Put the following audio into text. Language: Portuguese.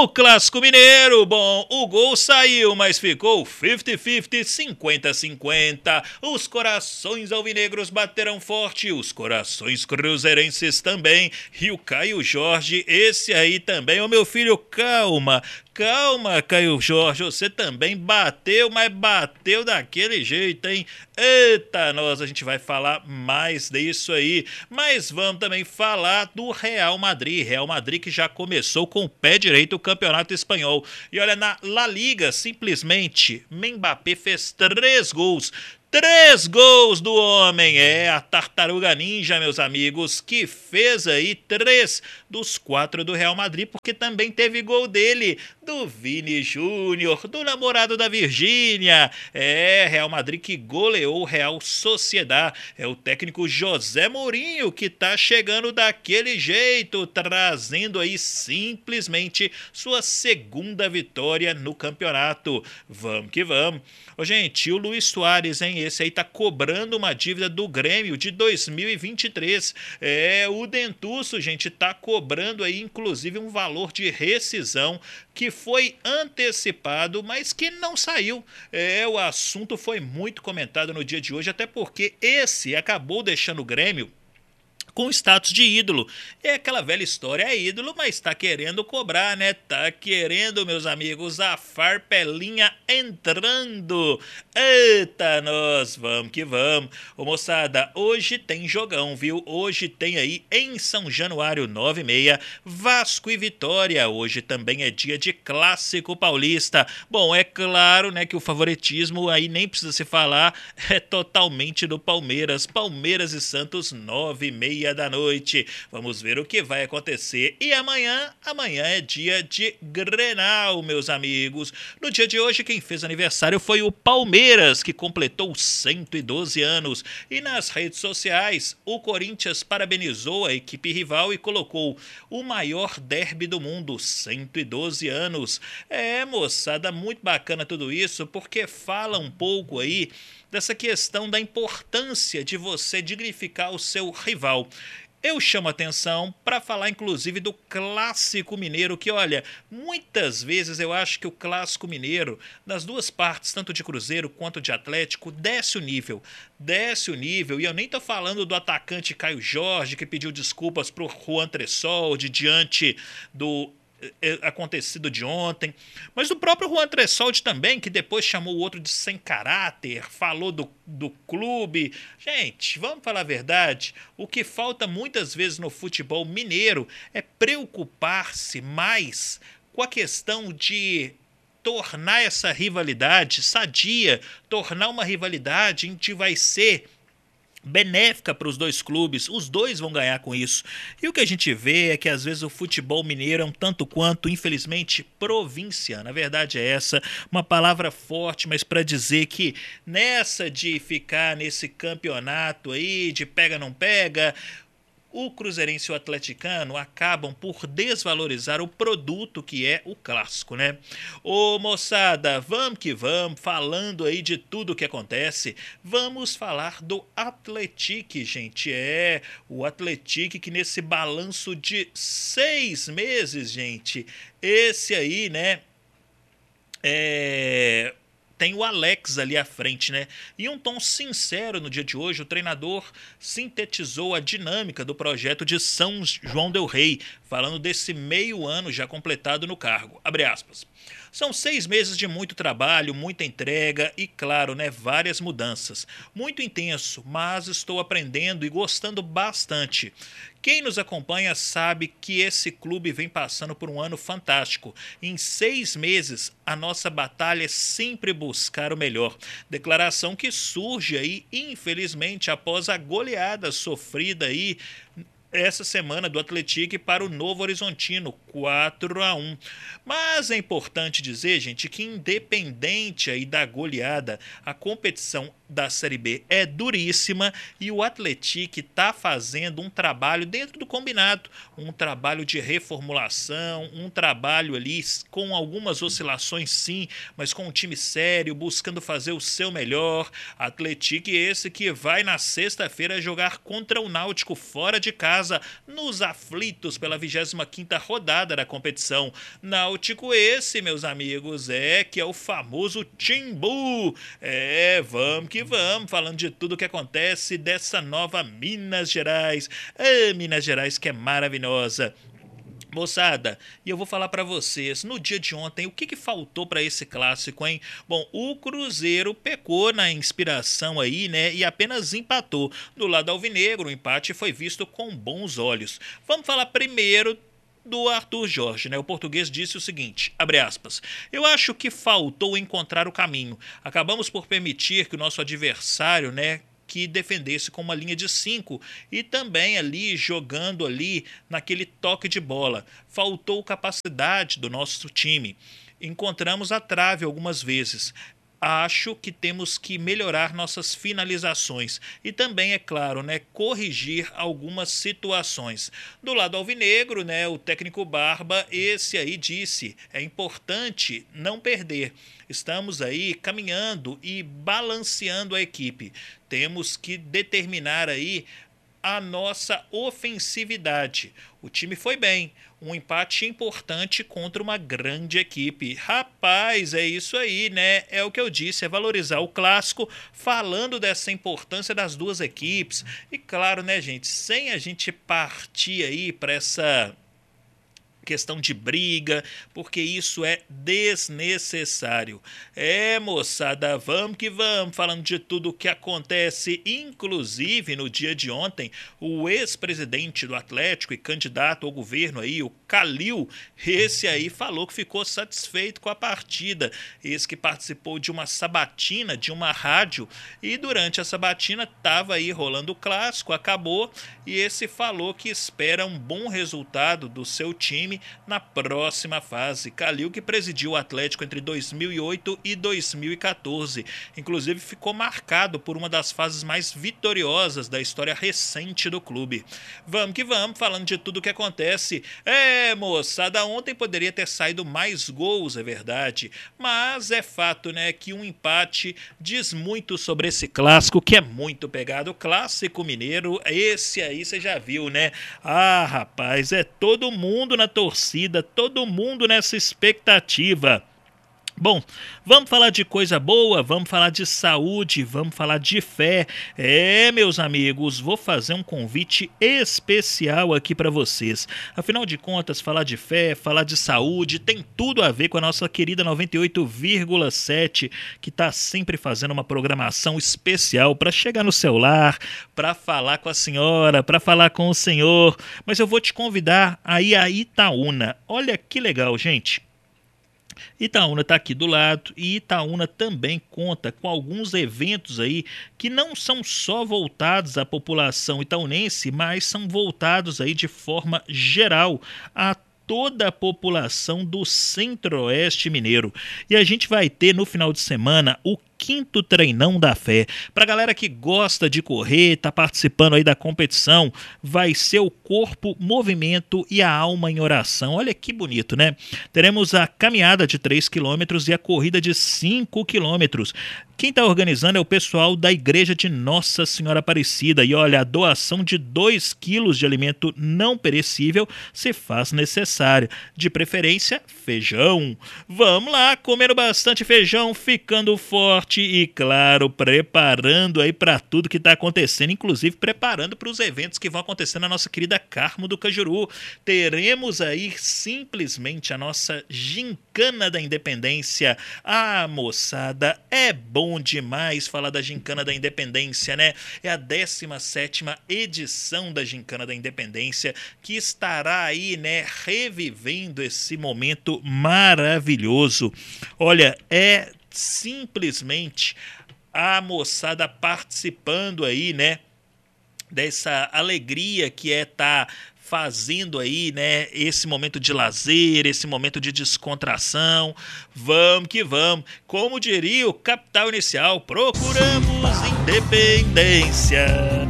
O Clássico Mineiro, bom, o gol saiu, mas ficou 50-50, 50-50. Os corações alvinegros bateram forte, os corações cruzeirenses também. E o Caio Jorge, esse aí também. Ô meu filho, calma. Calma, Caio Jorge, você também bateu, mas bateu daquele jeito, hein? Eita, a gente vai falar mais disso aí, mas vamos também falar do Real Madrid. Real Madrid que já começou com o pé direito o campeonato espanhol. E olha, na La Liga, simplesmente, Mbappé fez 3 gols. 3 gols do homem, a Tartaruga Ninja, meus amigos, que fez aí 3 dos 4 do Real Madrid, porque também teve gol dele, do Vini Júnior, do namorado da Virgínia. Real Madrid que goleou o Real Sociedad. É o técnico José Mourinho que tá chegando daquele jeito, trazendo aí simplesmente sua segunda vitória no campeonato. Vamos que vamos. Ô, gente, o Luis Soares, hein? Esse aí tá cobrando uma dívida do Grêmio de 2023. O Dentuço, gente, tá cobrando aí, inclusive, um valor de rescisão que foi antecipado, mas que não saiu. O assunto foi muito comentado no dia de hoje, até porque esse acabou deixando o Grêmio com status de ídolo. É aquela velha história, é ídolo, mas tá querendo cobrar, né? Tá querendo, meus amigos, a farpelinha entrando. Eita, nós, vamos que vamos. Ô, moçada, hoje tem jogão, viu? Hoje tem aí em São Januário 9h30, Vasco e Vitória. Hoje também é dia de Clássico Paulista. Bom, é claro, né, que o favoritismo aí nem precisa se falar, é totalmente do Palmeiras. Palmeiras e Santos, 9h30 da noite. Vamos ver o que vai acontecer. E amanhã é dia de Grenal, meus amigos. No dia de hoje, quem fez aniversário foi o Palmeiras, que completou 112 anos. E nas redes sociais, o Corinthians parabenizou a equipe rival e colocou o maior derby do mundo, 112 anos. Moçada, muito bacana tudo isso, porque fala um pouco aí dessa questão da importância de você dignificar o seu rival. Eu chamo atenção para falar, inclusive, do Clássico Mineiro, que, olha, muitas vezes eu acho que o Clássico Mineiro, das duas partes, tanto de Cruzeiro quanto de Atlético, desce o nível. Desce o nível, e eu nem tô falando do atacante Caio Jorge, que pediu desculpas pro Juan Tressol, diante do acontecido de ontem, mas do próprio Juan Tressoldi também, que depois chamou o outro de sem caráter, falou do clube. Gente, vamos falar a verdade, o que falta muitas vezes no futebol mineiro é preocupar-se mais com a questão de tornar essa rivalidade sadia, tornar uma rivalidade em que vai ser benéfica para os dois clubes, os dois vão ganhar com isso. E o que a gente vê é que às vezes o futebol mineiro é um tanto quanto, infelizmente, provinciano. A verdade é essa, uma palavra forte, mas para dizer que nessa de ficar nesse campeonato aí, de pega não pega, o cruzeirense e o atleticano acabam por desvalorizar o produto que é o clássico, né? Ô, moçada, vamos que vamos, falando aí de tudo o que acontece, vamos falar do Atlético, gente. O Atlético que nesse balanço de 6 meses, gente, esse aí, né, tem o Alex ali à frente, né? Em um tom sincero no dia de hoje, o treinador sintetizou a dinâmica do projeto de São João del Rei, falando desse meio ano já completado no cargo. Abre aspas. São 6 meses de muito trabalho, muita entrega e, claro, né, várias mudanças. Muito intenso, mas estou aprendendo e gostando bastante. Quem nos acompanha sabe que esse clube vem passando por um ano fantástico. Em 6 meses, a nossa batalha é sempre buscar o melhor. Declaração que surge aí, infelizmente, após a goleada sofrida aí essa semana do Atlético para o Novo Horizontino, 4-1. Mas é importante dizer, gente, que independente aí da goleada, a competição da Série B é duríssima e o Atlético está fazendo um trabalho dentro do combinado, um trabalho de reformulação, um trabalho ali com algumas oscilações sim, mas com um time sério, buscando fazer o seu melhor. Atlético esse que vai na sexta-feira jogar contra o Náutico fora de casa, casa nos aflitos pela 25ª rodada da competição. Náutico esse, meus amigos, que é o famoso Timbu. Vamos que vamos, falando de tudo que acontece dessa nova Minas Gerais. Minas Gerais que é maravilhosa. Moçada, e eu vou falar para vocês, no dia de ontem, o que faltou para esse clássico, hein? Bom, o Cruzeiro pecou na inspiração aí, né, e apenas empatou. Do lado alvinegro, o empate foi visto com bons olhos. Vamos falar primeiro do Arthur Jorge, né? O português disse o seguinte, abre aspas, eu acho que faltou encontrar o caminho. Acabamos por permitir que o nosso adversário, né, que defendesse com uma linha de 5 e também ali jogando ali naquele toque de bola. Faltou capacidade do nosso time. Encontramos a trave algumas vezes. Acho que temos que melhorar nossas finalizações e também, é claro, né, corrigir algumas situações. Do lado alvinegro, né, o técnico Barba, esse aí disse, é importante não perder. Estamos aí caminhando e balanceando a equipe. Temos que determinar aí a nossa ofensividade. O time foi bem, um empate importante contra uma grande equipe. Rapaz, é isso aí, né? É o que eu disse, é valorizar o clássico, falando dessa importância das duas equipes. E claro, né, gente, sem a gente partir aí para essa questão de briga, porque isso é desnecessário. Moçada, vamos que vamos, falando de tudo o que acontece, inclusive no dia de ontem, o ex-presidente do Atlético e candidato ao governo aí, o Calil, esse aí falou que ficou satisfeito com a partida, esse que participou de uma sabatina, de uma rádio, e durante a sabatina estava aí rolando o clássico, acabou, e esse falou que espera um bom resultado do seu time na próxima fase. Calil, que presidiu o Atlético entre 2008 e 2014. Inclusive ficou marcado por uma das fases mais vitoriosas da história recente do clube. Vamos que vamos, falando de tudo o que acontece. Moçada, ontem poderia ter saído mais gols, é verdade. Mas é fato, né, que um empate diz muito sobre esse clássico, que é muito pegado. O clássico mineiro, esse aí você já viu, né? Rapaz, é todo mundo na torcida, todo mundo nessa expectativa. Bom, vamos falar de coisa boa, vamos falar de saúde, vamos falar de fé. Meus amigos, vou fazer um convite especial aqui para vocês. Afinal de contas, falar de fé, falar de saúde, tem tudo a ver com a nossa querida 98,7, que está sempre fazendo uma programação especial para chegar no celular, para falar com a senhora, para falar com o senhor. Mas eu vou te convidar aí a Itaúna. Olha que legal, gente. Itaúna está aqui do lado e Itaúna também conta com alguns eventos aí que não são só voltados à população itaunense, mas são voltados aí de forma geral a toda a população do Centro-Oeste mineiro. E a gente vai ter no final de semana o 5º Treinão da Fé. Pra galera que gosta de correr, tá participando aí da competição, vai ser o corpo, movimento e a alma em oração. Olha que bonito, né? Teremos a caminhada de 3 quilômetros e a corrida de 5 quilômetros. Quem está organizando é o pessoal da Igreja de Nossa Senhora Aparecida. E olha, a doação de 2 quilos de alimento não perecível se faz necessária. De preferência, feijão. Vamos lá, comendo bastante feijão, ficando forte e, claro, preparando aí para tudo que está acontecendo, inclusive preparando para os eventos que vão acontecer na nossa querida Carmo do Cajuru. Teremos aí simplesmente a nossa Gincana da Independência. Moçada, é bom demais falar da Gincana da Independência, né? É a 17ª edição da Gincana da Independência, que estará aí, né, revivendo esse momento maravilhoso. Olha, é simplesmente a moçada participando aí, né, dessa alegria que é estar fazendo aí, né, esse momento de lazer, esse momento de descontração. Vamos que vamos. Como diria o Capital Inicial, procuramos independência.